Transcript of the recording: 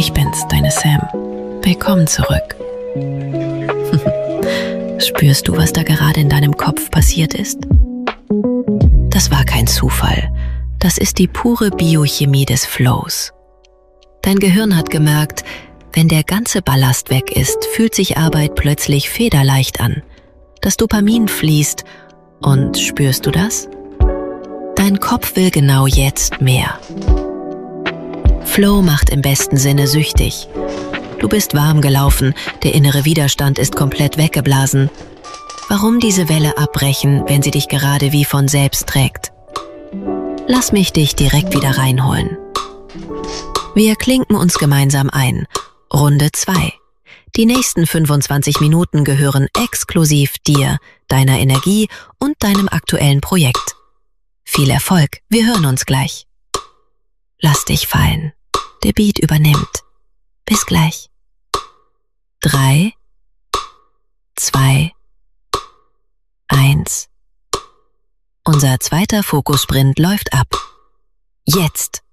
Ich bin's, deine Sam. Willkommen zurück. Spürst du, was da gerade in deinem Kopf passiert ist? Das war kein Zufall. Das ist die pure Biochemie des Flows. Dein Gehirn hat gemerkt, wenn der ganze Ballast weg ist, fühlt sich Arbeit plötzlich federleicht an. Das Dopamin fließt und spürst du das? Dein Kopf will genau jetzt mehr. Flow macht im besten Sinne süchtig. Du bist warm gelaufen, der innere Widerstand ist komplett weggeblasen. Warum diese Welle abbrechen, wenn sie dich gerade wie von selbst trägt? Lass mich dich direkt wieder reinholen. Wir klinken uns gemeinsam ein. Runde 2. Die nächsten 25 Minuten gehören exklusiv dir, deiner Energie und deinem aktuellen Projekt. Viel Erfolg, wir hören uns gleich. Lass dich fallen. Der Beat übernimmt. Bis gleich. 3, 2, 1. Unser zweiter Fokussprint läuft ab. Jetzt.